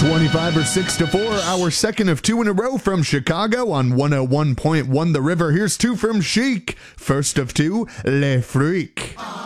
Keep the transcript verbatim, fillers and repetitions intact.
twenty-five or six to four, our second of two in a row from Chicago on one oh one point one The River. Here's two from Chic. First of two, Le Freak.